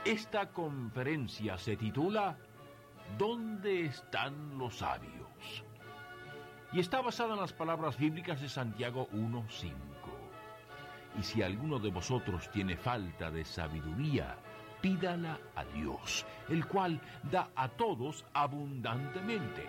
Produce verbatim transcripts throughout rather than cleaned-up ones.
Esta conferencia se titula ¿Dónde están los sabios? Y está basada en las palabras bíblicas de Santiago uno cinco. Y si alguno de vosotros tiene falta de sabiduría, pídala a Dios, el cual da a todos abundantemente.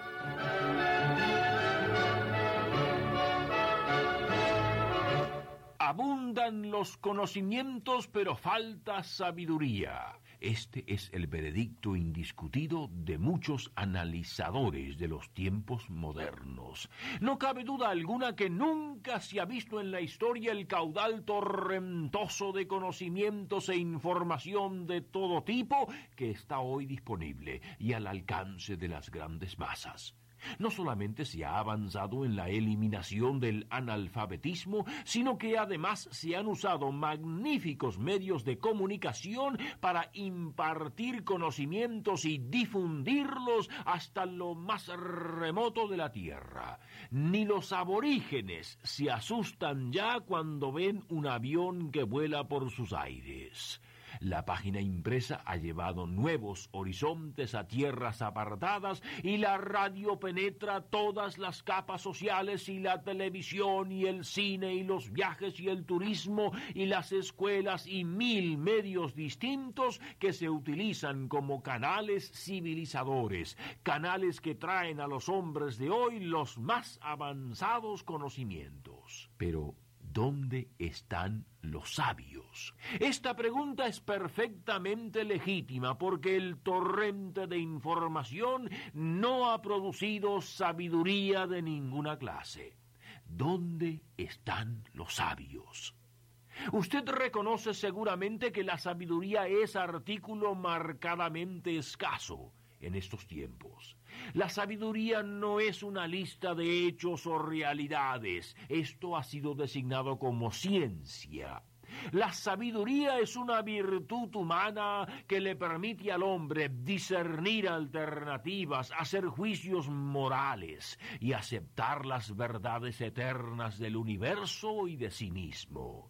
Abundan los conocimientos, pero falta sabiduría. Este es el veredicto indiscutido de muchos analizadores de los tiempos modernos. No cabe duda alguna que nunca se ha visto en la historia el caudal torrentoso de conocimientos e información de todo tipo que está hoy disponible y al alcance de las grandes masas. No solamente se ha avanzado en la eliminación del analfabetismo, sino que además se han usado magníficos medios de comunicación para impartir conocimientos y difundirlos hasta lo más remoto de la tierra. Ni los aborígenes se asustan ya cuando ven un avión que vuela por sus aires. La página impresa ha llevado nuevos horizontes a tierras apartadas y la radio penetra todas las capas sociales y la televisión y el cine y los viajes y el turismo y las escuelas y mil medios distintos que se utilizan como canales civilizadores, canales que traen a los hombres de hoy los más avanzados conocimientos. Pero ¿dónde están los sabios? Esta pregunta es perfectamente legítima porque el torrente de información no ha producido sabiduría de ninguna clase. ¿Dónde están los sabios? Usted reconoce seguramente que la sabiduría es artículo marcadamente escaso en estos tiempos. La sabiduría no es una lista de hechos o realidades. Esto ha sido designado como ciencia. La sabiduría es una virtud humana que le permite al hombre discernir alternativas, hacer juicios morales y aceptar las verdades eternas del universo y de sí mismo.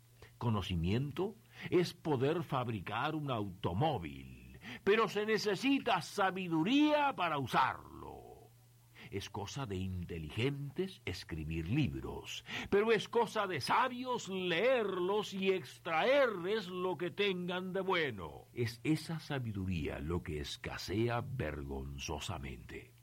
Conocimiento es poder fabricar un automóvil, pero se necesita sabiduría para usarlo. Es cosa de inteligentes escribir libros, pero es cosa de sabios leerlos y extraerles lo que tengan de bueno. Es esa sabiduría lo que escasea vergonzosamente.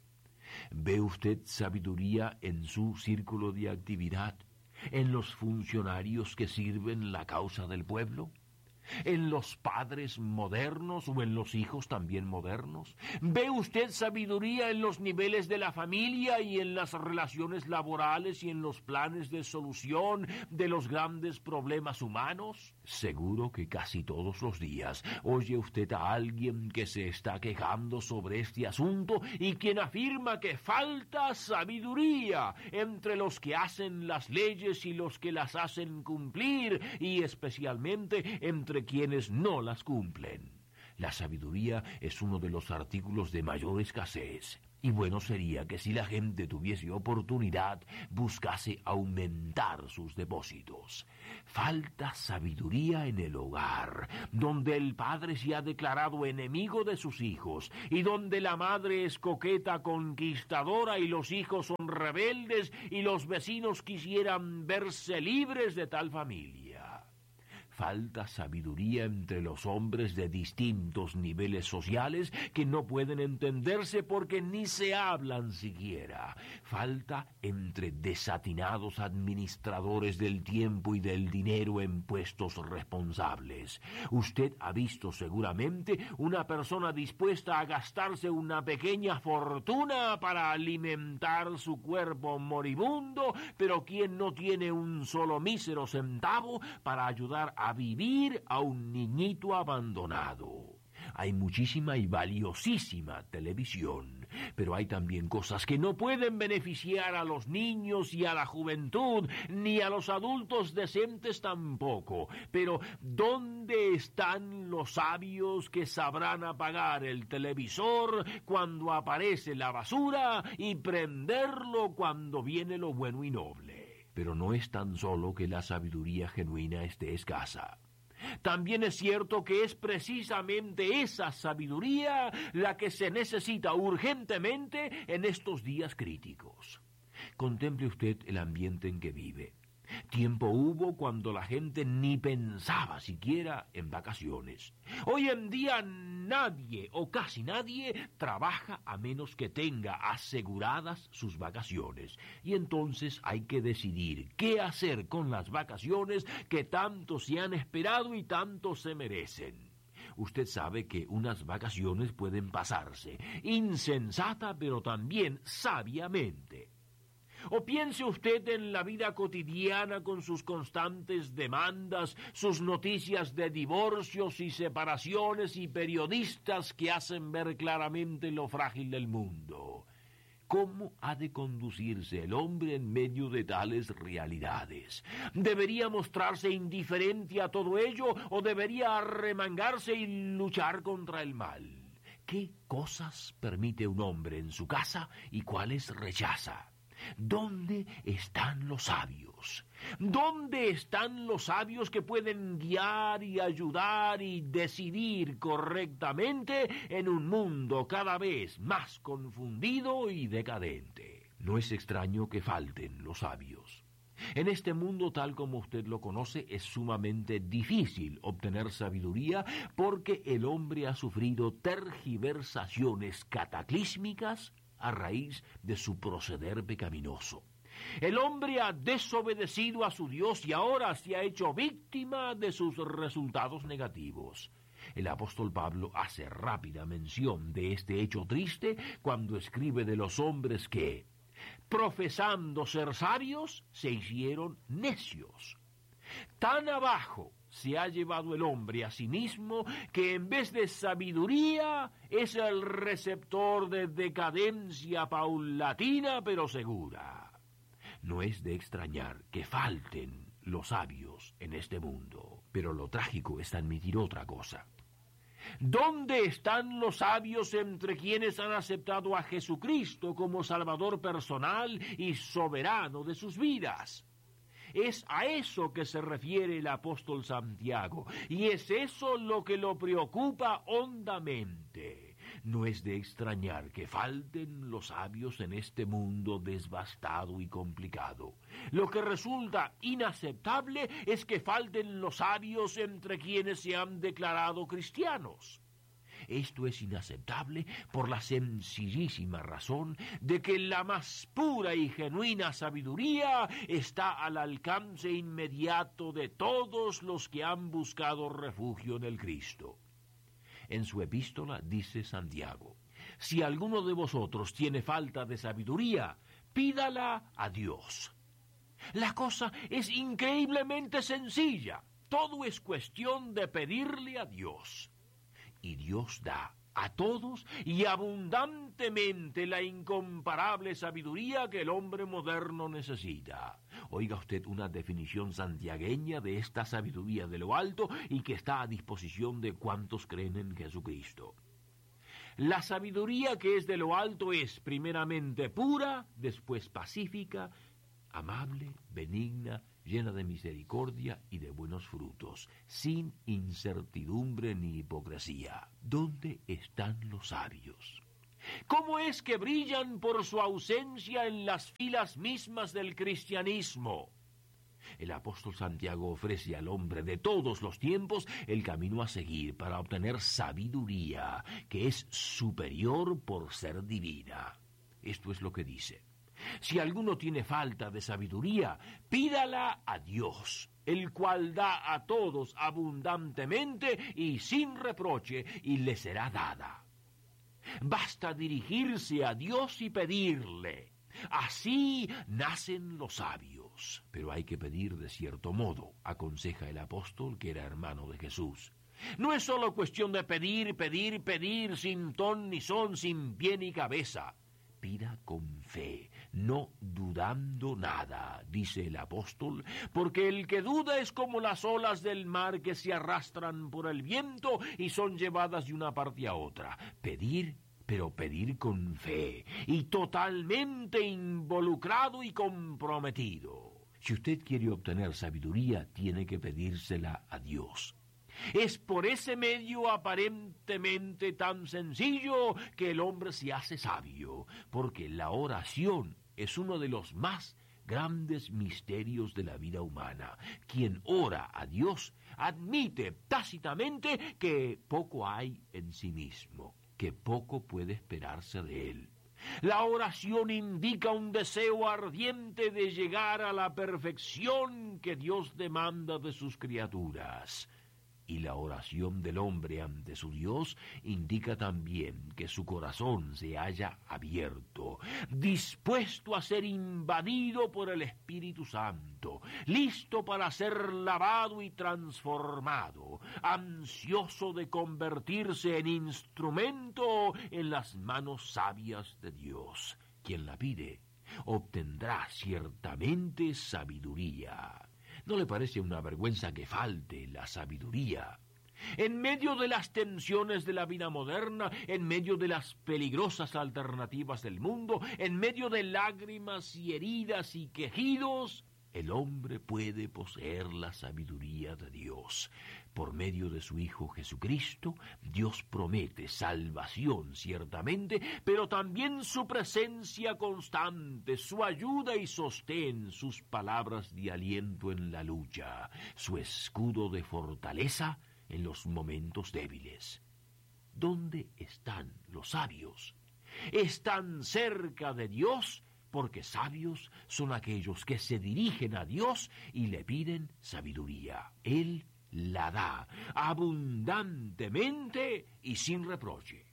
¿Ve usted sabiduría en su círculo de actividad, en los funcionarios que sirven la causa del pueblo? ¿En los padres modernos o en los hijos también modernos? ¿Ve usted sabiduría en los niveles de la familia y en las relaciones laborales y en los planes de solución de los grandes problemas humanos? Seguro que casi todos los días oye usted a alguien que se está quejando sobre este asunto y quien afirma que falta sabiduría entre los que hacen las leyes y los que las hacen cumplir, y especialmente entre quienes no las cumplen. La sabiduría es uno de los artículos de mayor escasez, y bueno sería que si la gente tuviese oportunidad, buscase aumentar sus depósitos. Falta sabiduría en el hogar, donde el padre se ha declarado enemigo de sus hijos, y donde la madre es coqueta conquistadora y los hijos son rebeldes, y los vecinos quisieran verse libres de tal familia. Falta sabiduría entre los hombres de distintos niveles sociales que no pueden entenderse porque ni se hablan siquiera. Falta entre desatinados administradores del tiempo y del dinero en puestos responsables. Usted ha visto seguramente una persona dispuesta a gastarse una pequeña fortuna para alimentar su cuerpo moribundo, pero quien no tiene un solo mísero centavo para ayudar a a vivir a un niñito abandonado. Hay muchísima y valiosísima televisión, pero hay también cosas que no pueden beneficiar a los niños y a la juventud, ni a los adultos decentes tampoco. Pero ¿dónde están los sabios que sabrán apagar el televisor cuando aparece la basura y prenderlo cuando viene lo bueno y noble? Pero no es tan solo que la sabiduría genuina esté escasa. También es cierto que es precisamente esa sabiduría la que se necesita urgentemente en estos días críticos. Contemple usted el ambiente en que vive. Tiempo hubo cuando la gente ni pensaba siquiera en vacaciones. Hoy en día nadie o casi nadie trabaja a menos que tenga aseguradas sus vacaciones. Y entonces hay que decidir qué hacer con las vacaciones que tanto se han esperado y tanto se merecen. Usted sabe que unas vacaciones pueden pasarse insensata pero también sabiamente. O piense usted en la vida cotidiana con sus constantes demandas, sus noticias de divorcios y separaciones y periodistas que hacen ver claramente lo frágil del mundo. ¿Cómo ha de conducirse el hombre en medio de tales realidades? ¿Debería mostrarse indiferente a todo ello o debería arremangarse y luchar contra el mal? ¿Qué cosas permite un hombre en su casa y cuáles rechaza? ¿Dónde están los sabios? ¿Dónde están los sabios que pueden guiar y ayudar y decidir correctamente en un mundo cada vez más confundido y decadente? No es extraño que falten los sabios. En este mundo tal como usted lo conoce es sumamente difícil obtener sabiduría porque el hombre ha sufrido tergiversaciones cataclísmicas a raíz de su proceder pecaminoso. El hombre ha desobedecido a su Dios y ahora se ha hecho víctima de sus resultados negativos. El apóstol Pablo hace rápida mención de este hecho triste cuando escribe de los hombres que, profesando ser sabios, se hicieron necios. Tan abajo se ha llevado el hombre a sí mismo que en vez de sabiduría es el receptor de decadencia paulatina pero segura. No es de extrañar que falten los sabios en este mundo, pero lo trágico es admitir otra cosa. ¿Dónde están los sabios entre quienes han aceptado a Jesucristo como Salvador personal y soberano de sus vidas? Es a eso que se refiere el apóstol Santiago, y es eso lo que lo preocupa hondamente. No es de extrañar que falten los sabios en este mundo devastado y complicado. Lo que resulta inaceptable es que falten los sabios entre quienes se han declarado cristianos. Esto es inaceptable por la sencillísima razón de que la más pura y genuina sabiduría está al alcance inmediato de todos los que han buscado refugio en el Cristo. En su epístola dice Santiago: si alguno de vosotros tiene falta de sabiduría, pídala a Dios. La cosa es increíblemente sencilla. Todo es cuestión de pedirle a Dios. Y Dios da a todos y abundantemente la incomparable sabiduría que el hombre moderno necesita. Oiga usted una definición santiagueña de esta sabiduría de lo alto y que está a disposición de cuantos creen en Jesucristo. La sabiduría que es de lo alto es primeramente pura, después pacífica, amable, benigna, llena de misericordia y de buenos frutos, sin incertidumbre ni hipocresía. ¿Dónde están los sabios? ¿Cómo es que brillan por su ausencia en las filas mismas del cristianismo? El apóstol Santiago ofrece al hombre de todos los tiempos el camino a seguir para obtener sabiduría, que es superior por ser divina. Esto es lo que dice: si alguno tiene falta de sabiduría, pídala a Dios, el cual da a todos abundantemente y sin reproche, y le será dada. Basta dirigirse a Dios y pedirle. Así nacen los sabios. Pero hay que pedir de cierto modo, aconseja el apóstol que era hermano de Jesús. No es solo cuestión de pedir, pedir, pedir, sin ton ni son, sin pie ni cabeza. Pida con fe, no dudando nada, dice el apóstol, porque el que duda es como las olas del mar que se arrastran por el viento y son llevadas de una parte a otra. Pedir, pero pedir con fe y totalmente involucrado y comprometido. Si usted quiere obtener sabiduría, tiene que pedírsela a Dios. Es por ese medio aparentemente tan sencillo que el hombre se hace sabio, porque la oración es uno de los más grandes misterios de la vida humana. Quien ora a Dios admite tácitamente que poco hay en sí mismo, que poco puede esperarse de él. La oración indica un deseo ardiente de llegar a la perfección que Dios demanda de sus criaturas. Y la oración del hombre ante su Dios indica también que su corazón se halla abierto, dispuesto a ser invadido por el Espíritu Santo, listo para ser lavado y transformado, ansioso de convertirse en instrumento en las manos sabias de Dios. Quien la pide obtendrá ciertamente sabiduría. ¿No le parece una vergüenza que falte la sabiduría? En medio de las tensiones de la vida moderna, en medio de las peligrosas alternativas del mundo, en medio de lágrimas y heridas y quejidos, el hombre puede poseer la sabiduría de Dios. Por medio de su Hijo Jesucristo, Dios promete salvación ciertamente, pero también su presencia constante, su ayuda y sostén, sus palabras de aliento en la lucha, su escudo de fortaleza en los momentos débiles. ¿Dónde están los sabios? ¿Están cerca de Dios? Porque sabios son aquellos que se dirigen a Dios y le piden sabiduría. Él la da abundantemente y sin reproche.